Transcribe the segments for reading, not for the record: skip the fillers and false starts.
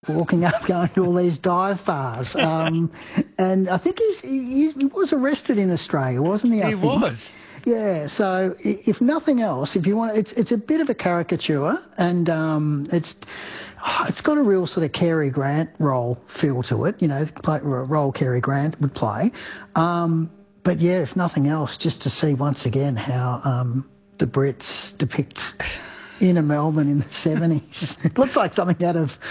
walking up, going to all these dive bars. And I think he was arrested in Australia, wasn't he? I He think. was. Yeah, so if nothing else, if you want, it's a bit of a caricature, and it's got a real sort of Cary Grant role feel to it, a role Cary Grant would play. But yeah, if nothing else, just to see once again how the Brits depict inner Melbourne in the 70s. It looks like something out of,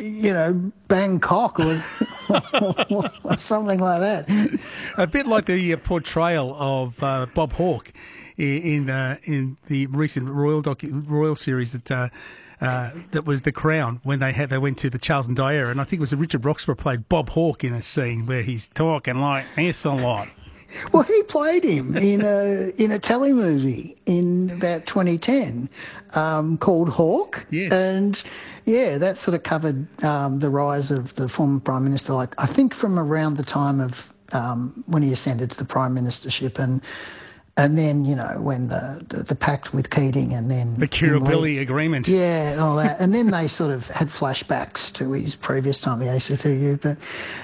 Bangkok or something like that. A bit like the portrayal of Bob Hawke in the recent Royal series that was The Crown, when they went to the Charles and Diana, and I think it was Richard Roxburgh played Bob Hawke in a scene where he's talking like this a lot. Well, he played him in a telemovie in about 2010 called Hawke. Yes. And, yeah, that sort of covered the rise of the former Prime Minister, I think from around the time of when he ascended to the Prime Ministership and then, when the pact with Keating and then... The Kirribilli Agreement. Yeah, all that. And then they sort of had flashbacks to his previous time, the ACTU. But,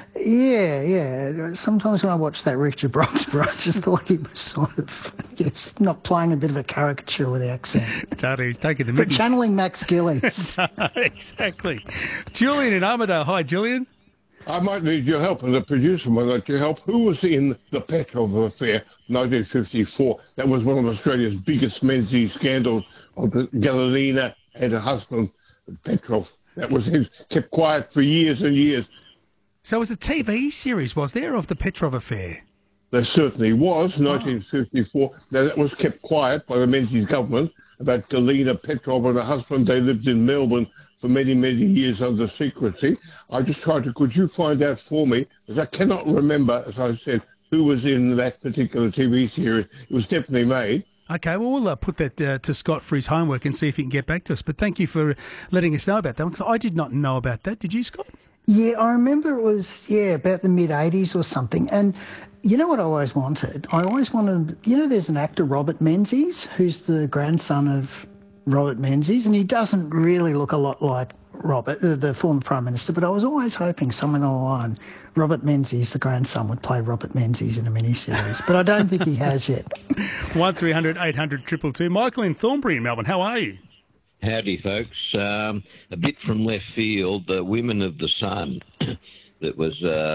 yeah. Sometimes when I watched that Richard Roxburgh, I just thought he was sort of just not playing a bit of a caricature with the accent. Totally, he's taking the But mickey. channeling Max Gillies. Exactly. Julian in Armidale. Hi, Julian. I might need your help, and the producer might like your help. Who was in the Petrov affair, 1954? That was one of Australia's biggest Menzies scandals of Galina and her husband, Petrov. That was kept quiet for years and years. So it was a TV series, was there, of the Petrov affair? There certainly was, 1954. Now, that was kept quiet by the Menzies government about Galina Petrov and her husband. They lived in Melbourne for many, many years under secrecy. I just tried to, could you find out for me, because I cannot remember, as I said, who was in that particular TV series. It was definitely made. Okay, well, we'll put that to Scott for his homework and see if he can get back to us. But thank you for letting us know about that one, because I did not know about that. Did you, Scott? Yeah, I remember it was, about the mid-'80s or something. And you know what I always wanted? I always wanted, there's an actor, Robert Menzies, who's the grandson of Robert Menzies, and he doesn't really look a lot like Robert, the former Prime Minister, but I was always hoping somewhere along the line, Robert Menzies, the grandson, would play Robert Menzies in a miniseries, but I don't think he has yet. 1300 800 222. Michael in Thornbury in Melbourne, how are you? Howdy, folks. A bit from left field, the Women of the Sun that was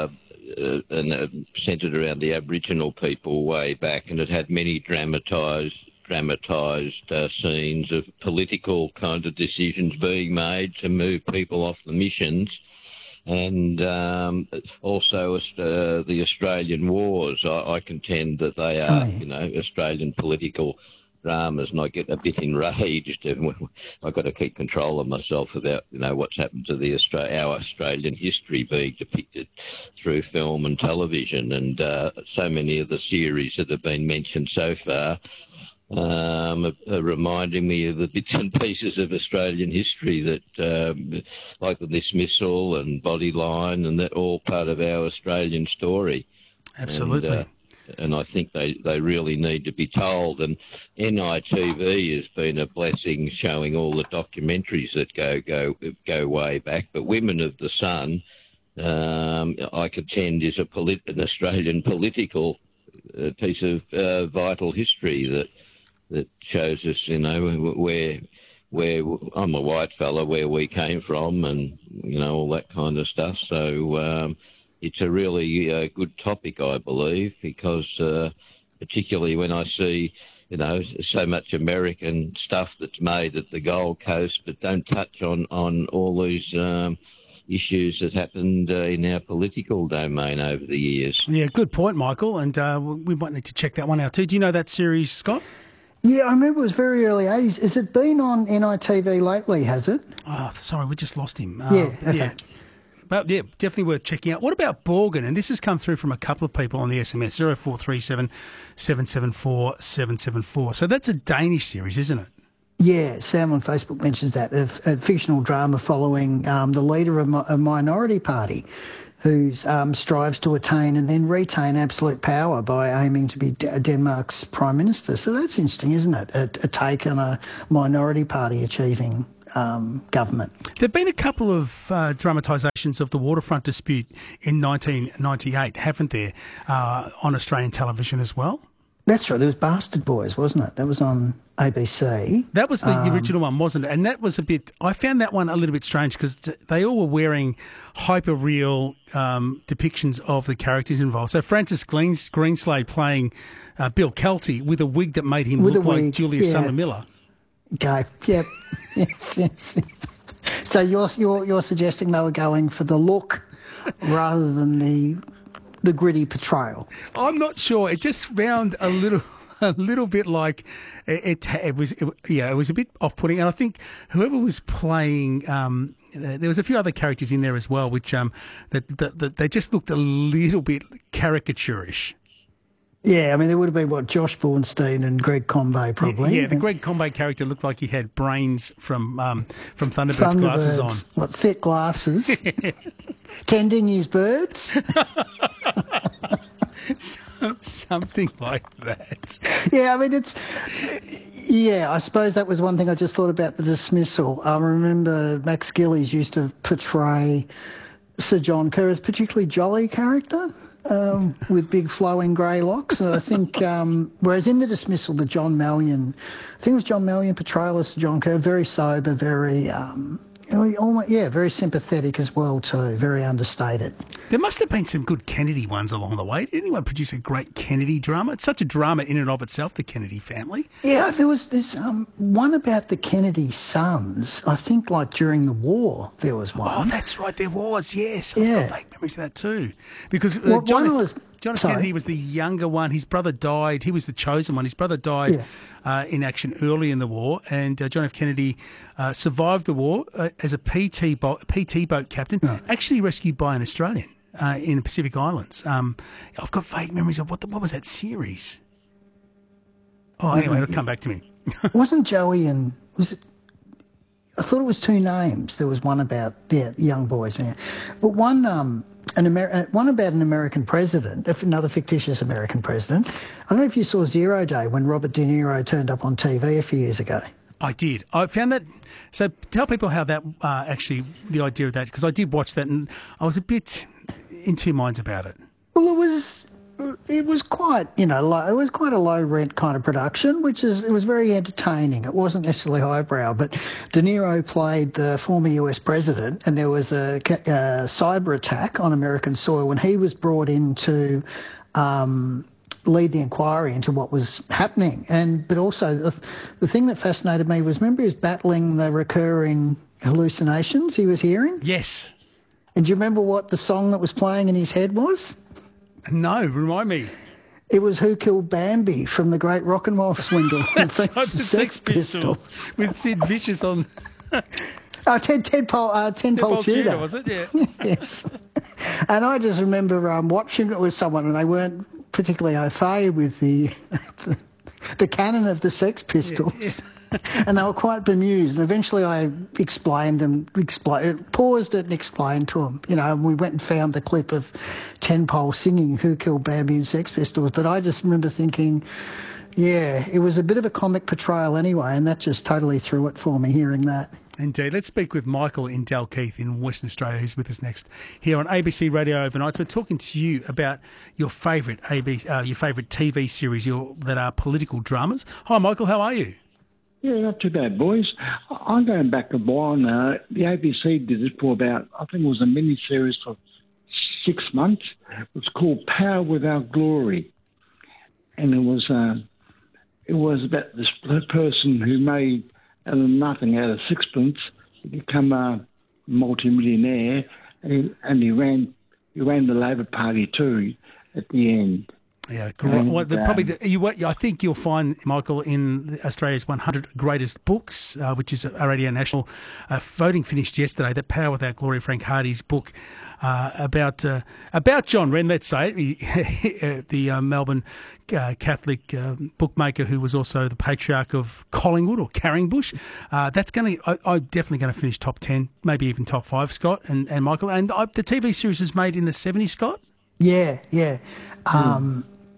centred around the Aboriginal people way back, and it had many dramatised scenes of political kind of decisions being made to move people off the missions, and also the Australian wars. I contend that they are, Australian political dramas, and I get a bit enraged. I've got to keep control of myself about, what's happened to our Australian history being depicted through film and television, and so many of the series that have been mentioned so far are reminding me of the bits and pieces of Australian history that, like the dismissal and Bodyline, and that all part of our Australian story. Absolutely. And I think they really need to be told. And NITV has been a blessing, showing all the documentaries that go way back. But Women of the Sun, I contend, is an Australian political piece of vital history that shows us, where I'm a white fella, where we came from, and all that kind of stuff. So. It's a really good topic, I believe, because particularly when I see, so much American stuff that's made at the Gold Coast, but don't touch on all these issues that happened in our political domain over the years. Yeah, good point, Michael, and we might need to check that one out too. Do you know that series, Scott? Yeah, I remember it was very early 80s. Has it been on NITV lately, has it? Oh, sorry, we just lost him. Okay. Yeah. But yeah, definitely worth checking out. What about Borgen? And this has come through from a couple of people on the SMS, 0437 774 774. So that's a Danish series, isn't it? Yeah, Sam on Facebook mentions that, a fictional drama following the leader of a minority party who strives to attain and then retain absolute power by aiming to be Denmark's Prime Minister. So that's interesting, isn't it? A take on a minority party achieving government. There have been a couple of dramatisations of the waterfront dispute in 1998, haven't there, on Australian television as well? That's right. There was Bastard Boys, wasn't it? That was on ABC. That was the original one, wasn't it? And that was a bit... I found that one a little bit strange because they all were wearing hyper-real depictions of the characters involved. So Francis Greenslade playing Bill Kelty with a wig that made him look like Julius Sumner Miller. Okay. Yep. yes. So you're suggesting they were going for the look rather than the gritty portrayal? I'm not sure. It just found a little bit like it was a bit off-putting. And I think whoever was playing, there was a few other characters in there as well, which that they just looked a little bit caricaturish. Yeah, I mean, there would have been, Josh Bornstein and Greg Combay probably. Yeah, the Greg Combay character looked like he had brains from Thunderbirds glasses on. What, thick glasses? Tending his birds? Something like that. Yeah, I mean, I suppose that was one thing I just thought about the dismissal. I remember Max Gillies used to portray Sir John Kerr as a particularly jolly character. With big flowing grey locks. And I think, whereas in the dismissal, the John Mallion, I think it was John Mallion portrayal as John Kerr, very sober, very, very sympathetic as well too, very understated. There must have been some good Kennedy ones along the way. Did anyone produce a great Kennedy drama? It's such a drama in and of itself, the Kennedy family. Yeah, there was this one about the Kennedy sons. I think like during the war there was one. Oh, that's right, there was, yes. Yeah. I've got vague memories of that too. Because John F. Kennedy was the younger one. His brother died. He was the chosen one. His brother died in action early in the war, and John F. Kennedy survived the war as a PT boat captain, actually rescued by an Australian in the Pacific Islands. I've got vague memories of what was that series? Oh, anyway, it'll come back to me. Wasn't Joey and... was it? I thought it was two names. There was one about young boys, man. But one about an American president, another fictitious American president. I don't know if you saw Zero Day when Robert De Niro turned up on TV a few years ago. I did. I found that. So tell people how that actually, the idea of that, because I did watch that and I was a bit in two minds about it. Well, it was quite, low, it was quite a low rent kind of production, it was very entertaining. It wasn't necessarily highbrow, but De Niro played the former US president, and there was a cyber attack on American soil when he was brought in to lead the inquiry into what was happening. But also the thing that fascinated me was, remember he was battling the recurring hallucinations he was hearing? Yes. And do you remember what the song that was playing in his head was? No, remind me. It was Who Killed Bambi from the Great Rock and Roll Swindle. That's right, the Sex Pistols. With Sid Vicious on... Ten Pole Tudor. Was it? Yeah. Yes. And I just remember watching it with someone, and they weren't particularly au fait with the canon of the Sex Pistols. Yeah. And they were quite bemused. And eventually I paused it and explained to them. And we went and found the clip of Ten Pole singing Who Killed Bambi and Sex Pistols. But I just remember thinking, yeah, it was a bit of a comic portrayal anyway, and that just totally threw it for me, hearing that. Indeed. Let's speak with Michael in Dalkeith in Western Australia, who's with us next here on ABC Radio Overnight. We're talking to you about your favourite TV series that are political dramas. Hi, Michael. How are you? Yeah, not too bad, boys. I'm going back a while now. The ABC did it for about, I think it was a mini-series for 6 months. It was called Power Without Glory. And it was about this person who made nothing out of sixpence to become a multi-millionaire, and he ran the Labor Party too at the end. Yeah, I think you'll find, Michael, in Australia's 100 Greatest Books, which is a Radio National, voting finished yesterday, that Power Without Glory, Frank Hardy's book about John Wren, let's say, the Melbourne Catholic bookmaker who was also the patriarch of Collingwood or Carringbush. That's I'm definitely going to finish top 10, maybe even top 5, Scott and Michael. And the TV series was made in the 70s, Scott? Yeah.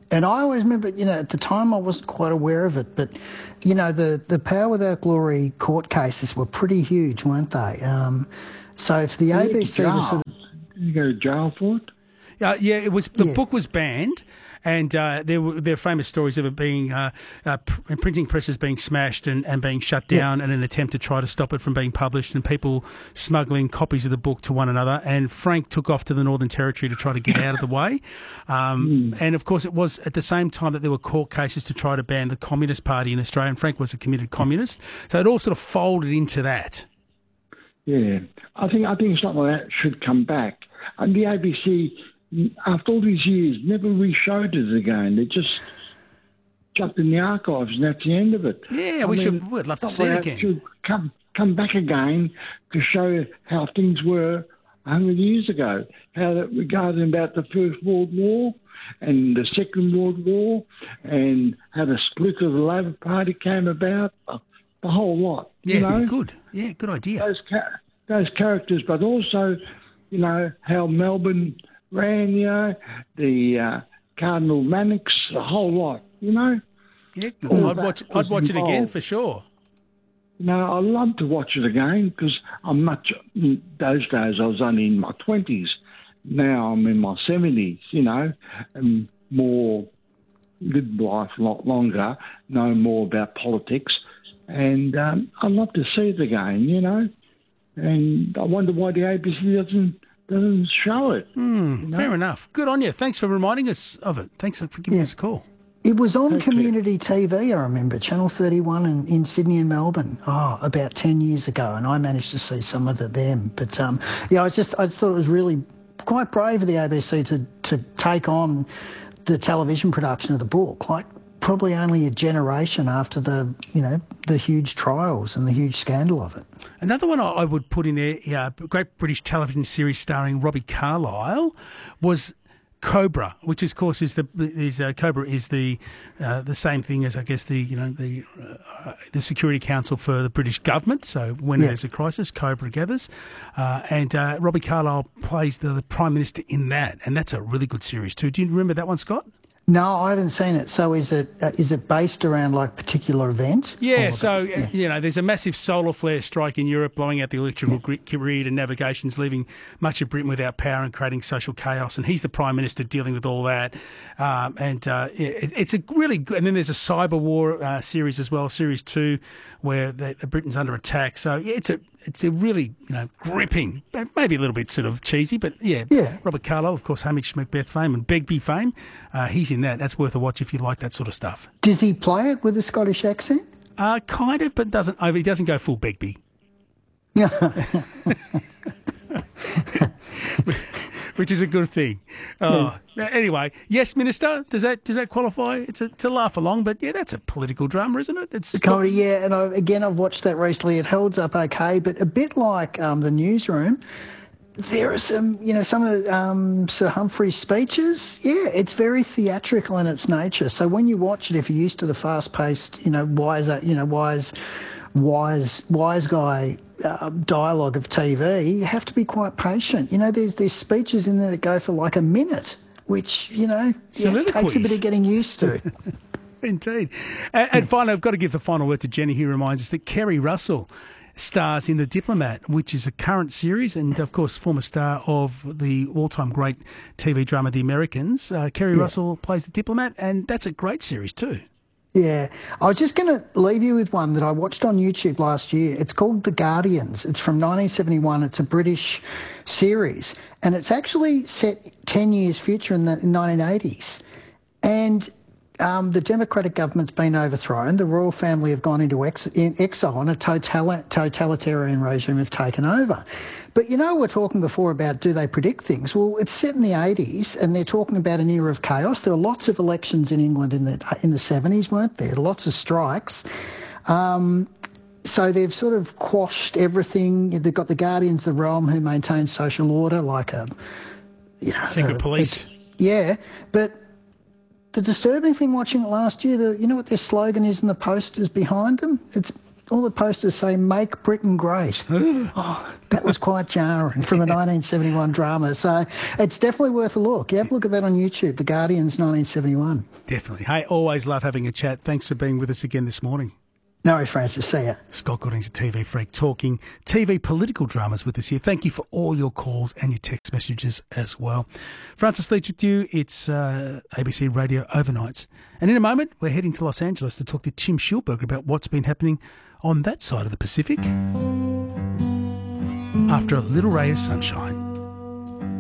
And I always remember, at the time I wasn't quite aware of it, but, the Power Without Glory court cases were pretty huge, weren't they? So for the ABC to sort of... Did you go to jail for it? Yeah, it was. The book was banned, and there are famous stories of it being printing presses being smashed and being shut down in an attempt to try to stop it from being published, and people smuggling copies of the book to one another. And Frank took off to the Northern Territory to try to get out of the way. And of course, it was at the same time that there were court cases to try to ban the Communist Party in Australia. And Frank was a committed communist, so it all sort of folded into that. Yeah, I think something like that should come back. And the ABC, after all these years, never re-showed it again. They just chucked in the archives, and that's the end of it. Yeah, we'd love to see it again. Should come back again to show how things were 100 years ago, how that regarded about the First World War and the Second World War, and how the split of the Labor Party came about, the whole lot. Yeah, good. Yeah, good idea. Those characters, but also, how Melbourne ran, the Cardinal Mannix, the whole lot, Yeah, I'd watch it again for sure. I love to watch it again because those days I was only in my 20s. Now I'm in my 70s, and more lived life a lot longer, know more about politics. And I'd love to see it again, And I wonder why the ABC doesn't show it. Fair enough. Good on you. Thanks for reminding us of it. Thanks for giving us a call. It was on community TV, I remember, Channel 31 in Sydney and Melbourne, about 10 years ago, and I managed to see some of it then. But, I just thought it was really quite brave of the ABC to take on the television production of the book, like probably only a generation after the huge trials and the huge scandal of it. Another one I would put in there, a great British television series starring Robbie Carlyle, was Cobra, which of course Cobra is the same thing as I guess the Security Council for the British government. So when there's a crisis, Cobra gathers, and Robbie Carlyle plays the Prime Minister in that, and that's a really good series too. Do you remember that one, Scott? No, I haven't seen it. So is it based around like a particular event? Yeah, there's a massive solar flare strike in Europe, blowing out the electrical grid and navigations, leaving much of Britain without power and creating social chaos. And he's the Prime Minister dealing with all that. It's a really good... And then there's a cyber war series as well, Series 2, where Britain's under attack. So it's a really, gripping, maybe a little bit sort of cheesy, but Robert Carlyle, of course, Hamish Macbeth fame and Begbie fame. He's in that. That's worth a watch if you like that sort of stuff. Does he play it with a Scottish accent? Kind of, but he doesn't go full Begbie. Yeah. Which is a good thing. Anyway, yes, Minister, does that qualify? It's a laugh along, but that's a political drama, isn't it? It's comedy, and I've watched that recently. It holds up okay, but a bit like the Newsroom, there are some of Sir Humphrey's speeches. Yeah, it's very theatrical in its nature. So when you watch it, if you're used to the fast-paced, wise guy dialogue of TV, you have to be quite patient. There's speeches in there that go for like a minute, which, takes a bit of getting used to. Indeed. And finally, I've got to give the final word to Jenny, who reminds us that Kerry Russell stars in The Diplomat, which is a current series, and of course former star of the all-time great TV drama The Americans. Kerry Russell plays The Diplomat, and that's a great series too. Yeah. I was just going to leave you with one that I watched on YouTube last year. It's called The Guardians. It's from 1971. It's a British series, and it's actually set 10 years future in the 1980s. And the Democratic government's been overthrown. The royal family have gone into exile, and a totalitarian regime have taken over. But we're talking before about do they predict things? Well, it's set in the 80s, and they're talking about an era of chaos. There were lots of elections in England in the 70s, weren't there? Lots of strikes. So they've sort of quashed everything. They've got the Guardians of the Realm who maintain social order, like secret police. But the disturbing thing watching it last year, you know what their slogan is in the posters behind them? It's all the posters say "Make Britain Great." Oh, that was quite jarring from a 1971 drama. So it's definitely worth a look. You have a look at that on YouTube, The Guardian's 1971. Definitely. Hey, always love having a chat. Thanks for being with us again this morning. No worries, Francis. See ya. Scott Gooding's a TV freak, talking TV political dramas with us here. Thank you for all your calls and your text messages as well. Francis Leach with you. It's ABC Radio Overnights. And in a moment, we're heading to Los Angeles to talk to Tim Schulberger about what's been happening on that side of the Pacific. After a little ray of sunshine.